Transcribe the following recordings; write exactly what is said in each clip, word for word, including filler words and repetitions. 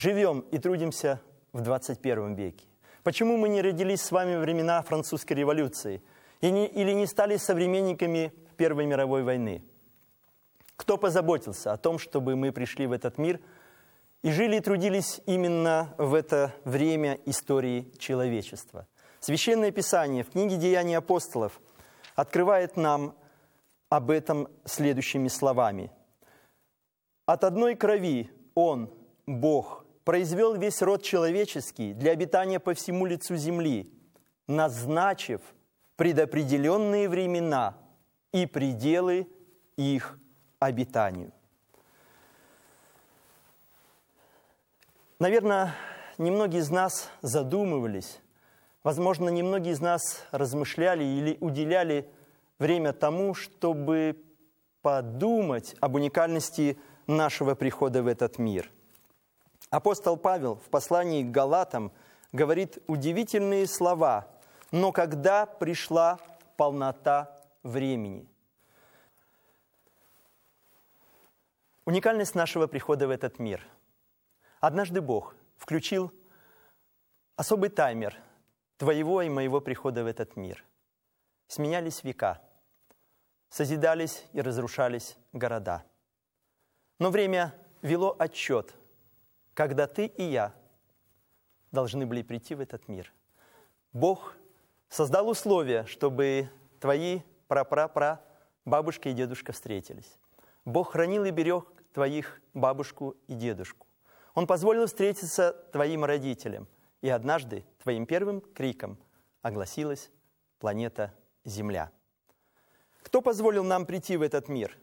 живем и трудимся в двадцать первом веке? Почему мы не родились с вами во времена французской революции и не, или не стали современниками Первой мировой войны? Кто позаботился о том, чтобы мы пришли в этот мир и жили и трудились именно в это время истории человечества? Священное Писание в книге «Деяния апостолов» открывает нам об этом следующими словами. «От одной крови Он, Бог, произвел весь род человеческий для обитания по всему лицу земли, назначив предопределенные времена и пределы их обитанию». Наверное, немногие из нас задумывались, возможно, немногие из нас размышляли или уделяли время тому, чтобы подумать об уникальности нашего прихода в этот мир. Апостол Павел в послании к Галатам говорит удивительные слова: «Но когда пришла полнота времени». Уникальность нашего прихода в этот мир. Однажды Бог включил особый таймер твоего и моего прихода в этот мир. Сменялись века, созидались и разрушались города. Но время вело отчет, когда ты и я должны были прийти в этот мир. Бог создал условия, чтобы твои пра-пра-пра бабушка и дедушка встретились. Бог хранил и берег твоих бабушку и дедушку. Он позволил встретиться твоим родителям. И однажды твоим первым криком огласилась планета Земля. Кто позволил нам прийти в этот мир?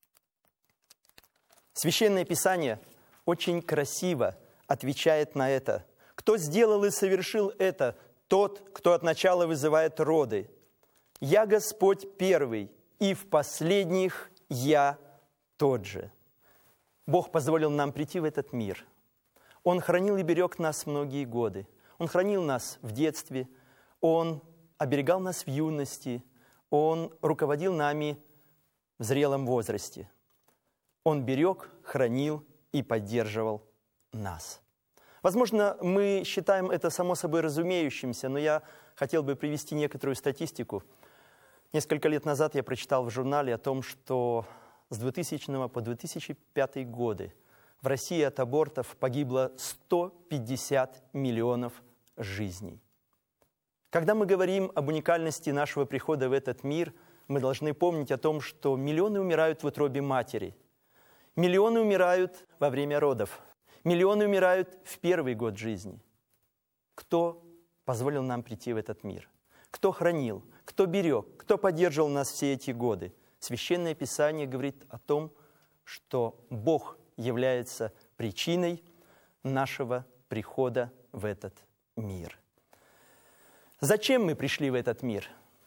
Священное Писание очень красиво отвечает на это. Кто сделал и совершил это? Тот, кто от начала вызывает роды. «Я Господь первый, и в последних я тот же». Бог позволил нам прийти в этот мир. Он хранил и берег нас многие годы. Он хранил нас в детстве, Он оберегал нас в юности, Он руководил нами в зрелом возрасте. Он берег, хранил и поддерживал нас. Возможно, мы считаем это само собой разумеющимся, но я хотел бы привести некоторую статистику. Несколько лет назад я прочитал в журнале о том, что с двухтысячного по две тысячи пятый годы в России от абортов погибло сто пятьдесят миллионов жизней. Когда мы говорим об уникальности нашего прихода в этот мир, мы должны помнить о том, что миллионы умирают в утробе матери, миллионы умирают во время родов, миллионы умирают в первый год жизни. Кто позволил нам прийти в этот мир? Кто хранил? Кто берег? Кто поддерживал нас все эти годы? Священное Писание говорит о том, что Бог является причиной нашего прихода в этот мир. Зачем мы пришли в этот мир?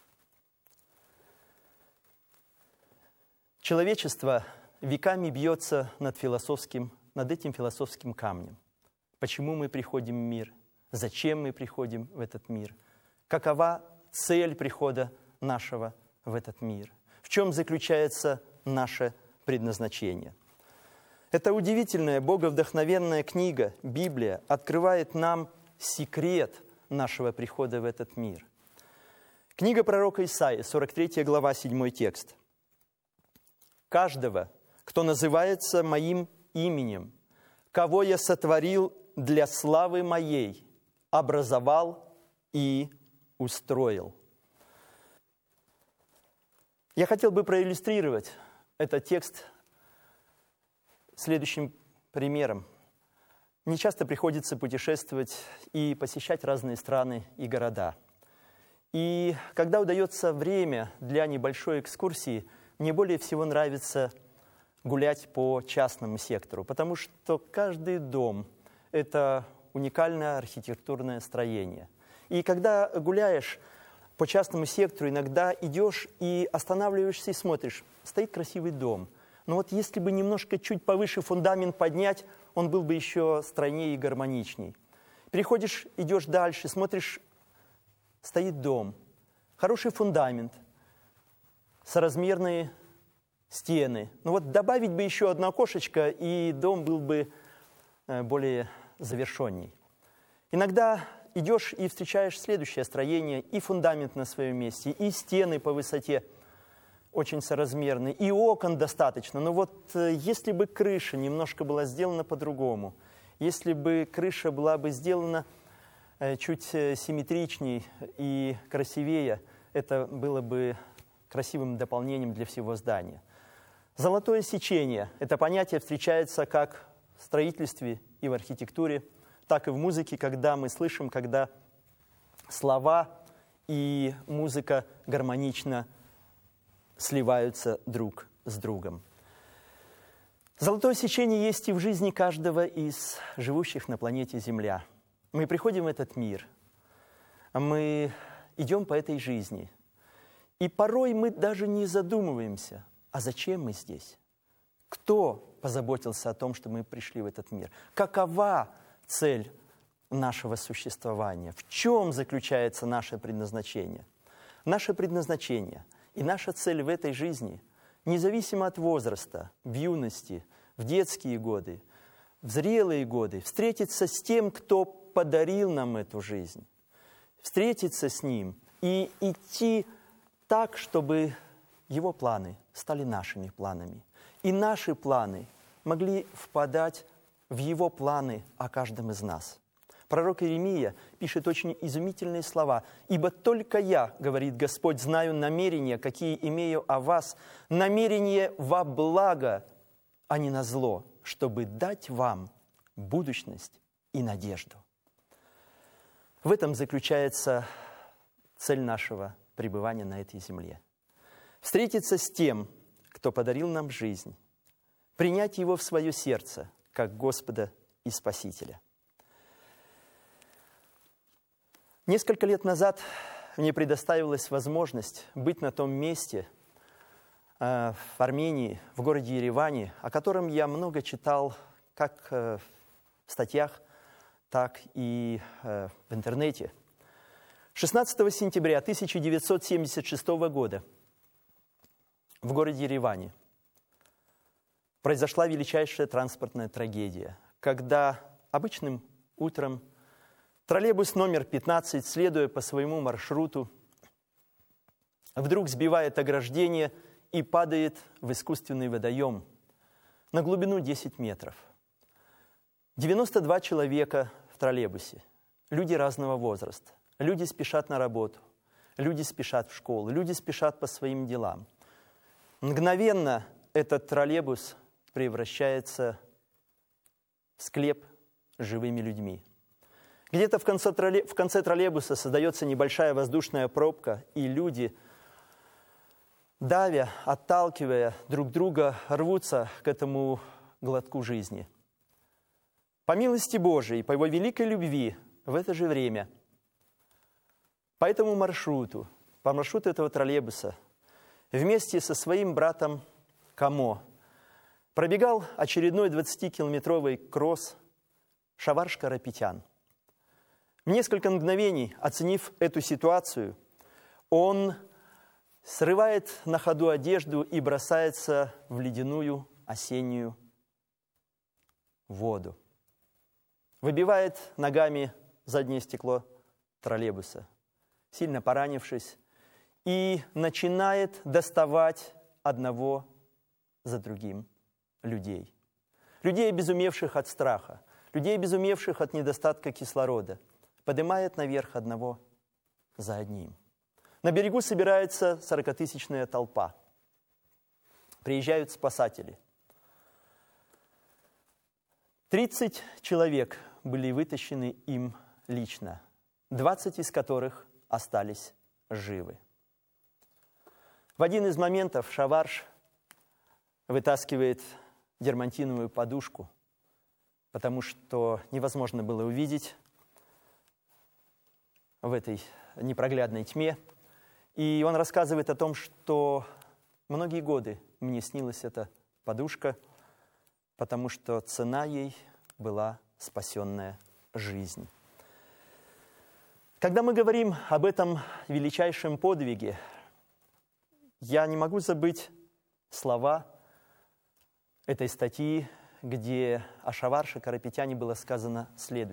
Человечество веками бьется над философским, над этим философским камнем. Почему мы приходим в мир? Зачем мы приходим в этот мир? Какова цель прихода нашего в этот мир? В чем заключается наше предназначение? Эта удивительная, боговдохновенная книга, Библия, открывает нам секрет нашего прихода в этот мир. Книга пророка Исаии, сорок третья глава, седьмой текст. «Каждого, кто называется моим именем, кого я сотворил для славы моей, образовал и устроил». Я хотел бы проиллюстрировать этот текст следующим примером. Не часто приходится путешествовать и посещать разные страны и города. И когда удается время для небольшой экскурсии, мне более всего нравится гулять по частному сектору, потому что каждый дом – это уникальное архитектурное строение. И когда гуляешь по частному сектору, иногда идешь и останавливаешься и смотришь, стоит красивый дом. Но вот если бы немножко чуть повыше фундамент поднять, он был бы еще стройнее и гармоничней. Переходишь, идешь дальше, смотришь, стоит дом, хороший фундамент, соразмерные стены. Ну вот добавить бы еще одно окошечко, и дом был бы более завершенней. Иногда идешь и встречаешь следующее строение, и фундамент на своем месте, и стены по высоте очень соразмерны, и окон достаточно. Но вот если бы крыша немножко была сделана по-другому, если бы крыша была бы сделана чуть симметричней и красивее, это было бы красивым дополнением для всего здания. Золотое сечение – это понятие встречается как в строительстве и в архитектуре, так и в музыке, когда мы слышим, когда слова и музыка гармонично сливаются друг с другом. Золотое сечение есть и в жизни каждого из живущих на планете Земля. Мы приходим в этот мир, мы идем по этой жизни, и порой мы даже не задумываемся, а зачем мы здесь? Кто позаботился о том, что мы пришли в этот мир? Какова цель нашего существования? В чем заключается наше предназначение? Наше предназначение и наша цель в этой жизни, независимо от возраста, в юности, в детские годы, в зрелые годы, встретиться с тем, кто подарил нам эту жизнь, встретиться с Ним и идти так, чтобы Его планы стали нашими планами, и наши планы могли впадать в Его планы о каждом из нас. Пророк Иеремия пишет очень изумительные слова. «Ибо только я, — говорит Господь, — знаю намерения, какие имею о вас, намерения во благо, а не на зло, чтобы дать вам будущность и надежду». В этом заключается цель нашего пребывания на этой земле. Встретиться с тем, кто подарил нам жизнь, принять Его в свое сердце, как Господа и Спасителя. Несколько лет назад мне предоставилась возможность быть на том месте э, в Армении, в городе Ереване, о котором я много читал как э, в статьях, так и э, в интернете. шестнадцатого сентября тысяча девятьсот семьдесят шестого года в городе Ереване произошла величайшая транспортная трагедия, когда обычным утром троллейбус номер пятнадцать, следуя по своему маршруту, вдруг сбивает ограждение и падает в искусственный водоем на глубину десять метров. девяносто два человека в троллейбусе, люди разного возраста. Люди спешат на работу, люди спешат в школу, люди спешат по своим делам. Мгновенно этот троллейбус превращается в склеп с живыми людьми. Где-то в конце, тролле... в конце троллейбуса создается небольшая воздушная пробка, и люди, давя, отталкивая друг друга, рвутся к этому глотку жизни. По милости Божией, по Его великой любви, в это же время по этому маршруту, по маршруту этого троллейбуса, вместе со своим братом Камо пробегал очередной двадцатикилометровый кросс Шаварш Карапетян. В несколько мгновений, оценив эту ситуацию, он срывает на ходу одежду и бросается в ледяную осеннюю воду. Выбивает ногами заднее стекло троллейбуса, сильно поранившись, и начинает доставать одного за другим людей. Людей, обезумевших от страха, людей, обезумевших от недостатка кислорода, поднимает наверх одного за одним. На берегу собирается сорокатысячная толпа. Приезжают спасатели. Тридцать человек были вытащены им лично, двадцать из которых остались живы. В один из моментов Шаварш вытаскивает дермантиновую подушку, потому что невозможно было увидеть в этой непроглядной тьме. И он рассказывает о том, что многие годы мне снилась эта подушка, потому что цена ей была спасенная жизнь. Когда мы говорим об этом величайшем подвиге, я не могу забыть слова этой статьи где о Шаварше Карапетяне было сказано следующее.